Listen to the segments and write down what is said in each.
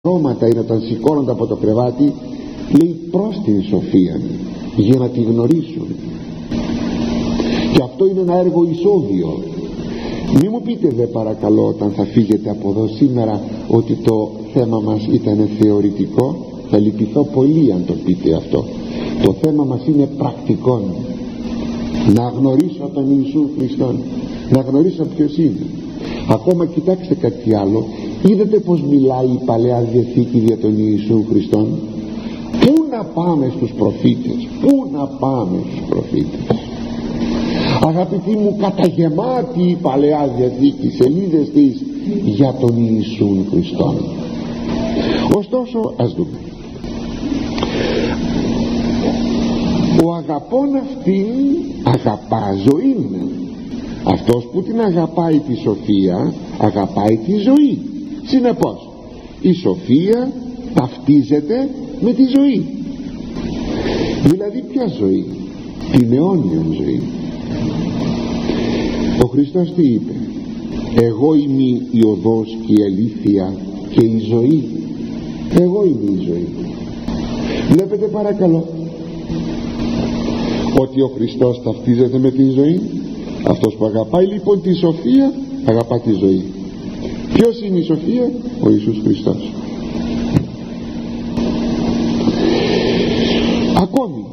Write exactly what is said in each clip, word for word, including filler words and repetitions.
αρώματα είναι όταν σηκώνονται από το κρεβάτι, λέει προς την σοφία, για να τη γνωρίσουν. Και αυτό είναι ένα έργο ισόβιο. Μη μου πείτε δε παρακαλώ όταν θα φύγετε από εδώ σήμερα ότι το θέμα μας ήταν θεωρητικό. Θα λυπηθώ πολύ αν το πείτε αυτό. Το θέμα μας είναι πρακτικό. Να γνωρίσω τον Ιησού Χριστόν, να γνωρίσω ποιος είναι. Ακόμα κοιτάξτε κάτι άλλο. Είδατε πως μιλάει η Παλαιά Διαθήκη για τον Ιησού Χριστόν? Πού να πάμε στους προφήτες, πού να πάμε στους προφήτες. Αγαπητοί μου, καταγεμάτη η Παλαιά Διαθήκη, σελίδες της για τον Ιησού Χριστόν. Ωστόσο ας δούμε. Ο αγαπών αυτήν αγαπά ζωήν. Αυτός που την αγαπάει τη σοφία αγαπάει τη ζωή. Συνεπώς η σοφία ταυτίζεται με τη ζωή. Δηλαδή ποια ζωή? Την αιώνια ζωή. Ο Χριστός τι είπε? Εγώ είμαι η οδός και η αλήθεια και η ζωή. Εγώ είμαι η ζωή. Βλέπετε παρακαλώ ότι ο Χριστός ταυτίζεται με τη ζωή. Αυτός που αγαπάει λοιπόν τη σοφία αγαπά τη ζωή. Ποιος είναι η σοφία? Ο Ιησούς Χριστός. Ακόμη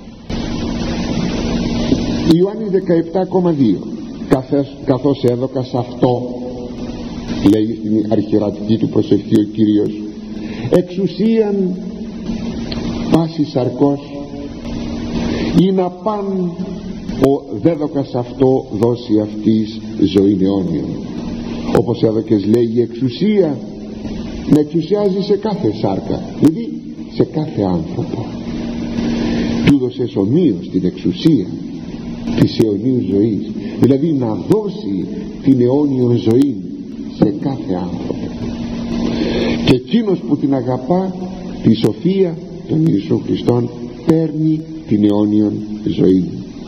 Ιωάννη δεκαεπτά κόμμα δύο, καθώς, καθώς έδωκα σε αυτό, λέει στην αρχιερατική του προσευχή ο Κύριος, εξουσίαν πάση σαρκός ή να παν ο δέδοκας αυτό δώσει αυτής ζωή αιώνιον. Όπως έδωκες, λέει, η εξουσία να εξουσιάζει σε κάθε σάρκα, δηλαδή σε κάθε άνθρωπο. Του δώσες ομοίως την εξουσία της αιωνίου ζωής, δηλαδή να δώσει την αιώνιον ζωή σε κάθε άνθρωπο. Και εκείνος που την αγαπά τη σοφία των Ιησού Χριστών παίρνει την αιώνιον ζωή.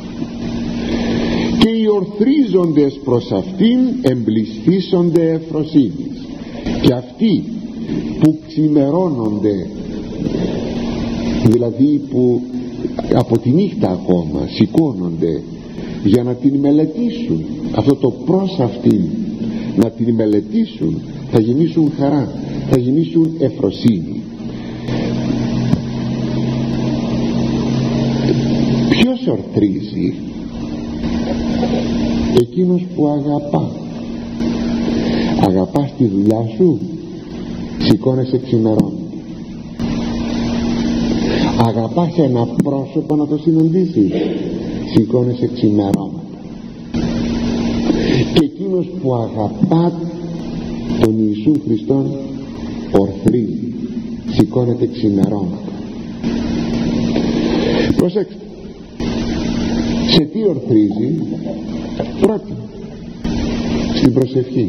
Και οι ορθρίζοντες προς αυτήν εμπλησθήσονται ευφροσύνης. Και αυτοί που ξημερώνονται, δηλαδή που από τη νύχτα ακόμα σηκώνονται για να την μελετήσουν, αυτό το προς αυτήν να την μελετήσουν, θα γεννήσουν χαρά, θα γεννήσουν ευφροσύνη. Ποιος ορθρίζει? Εκείνος που αγαπά. Αγαπάς τη δουλειά σου, σηκώνεσαι ξημερώνει. Αγαπάς ένα πρόσωπο να το συναντήσεις, σηκώνεσαι ξημερώματα. Και εκείνος που αγαπά τον Ιησού Χριστόν ορθρίζει, σηκώνεται ξημερώματα. Προσέξτε, σε τι ορθρίζει? Πρώτη, στην προσευχή.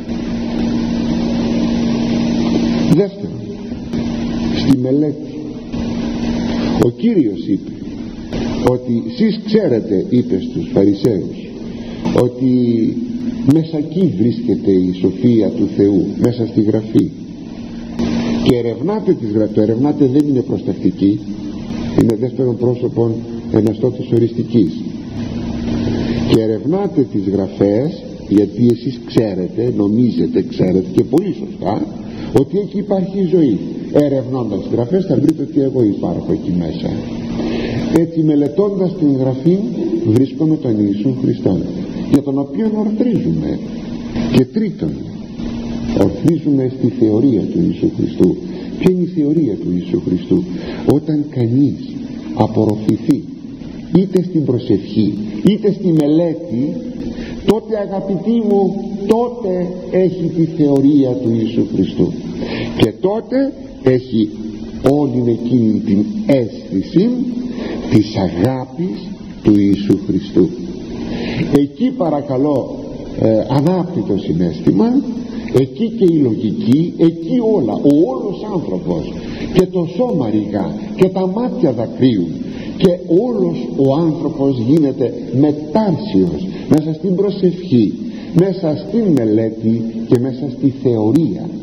Δεύτερον, στη μελέτη. Ο Κύριος είπε ότι εσείς ξέρετε, είπε στους Φαρισαίους, ότι μέσα εκεί βρίσκεται η σοφία του Θεού, μέσα στη Γραφή, και ερευνάτε τις Γραφές. Το ερευνάτε δεν είναι προστακτική, είναι δεύτερον πρόσωπον εναστότος οριστικής. Και ερευνάτε τις Γραφές, γιατί εσείς ξέρετε, νομίζετε, ξέρετε και πολύ σωστά ότι εκεί υπάρχει ζωή. Ερευνώντας τις Γραφές θα βρείτε ότι εγώ υπάρχω εκεί μέσα. Έτσι μελετώντας την Γραφή βρίσκομαι τον Ιησού Χριστόν, για τον οποίο ορθρίζουμε. Και τρίτον, ορθρίζουμε στη θεωρία του Ιησού Χριστού. Ποια είναι η θεωρία του Ιησού Χριστού? Όταν κανείς απορροφηθεί είτε στην προσευχή είτε στη μελέτη, τότε αγαπητοί μου, τότε έχει τη θεωρία του Ιησού Χριστού, και τότε έχει όλη εκείνη την αίσθηση της αγάπης του Ιησού Χριστού. Εκεί παρακαλώ ε, ανάπτει το συναίσθημα, εκεί και η λογική, εκεί όλα, ο όλος άνθρωπος, και το σώμα ρηγά και τα μάτια δακρύουν, και όλος ο άνθρωπος γίνεται μετάρσιος μέσα στην προσευχή, μέσα στην μελέτη και μέσα στη θεωρία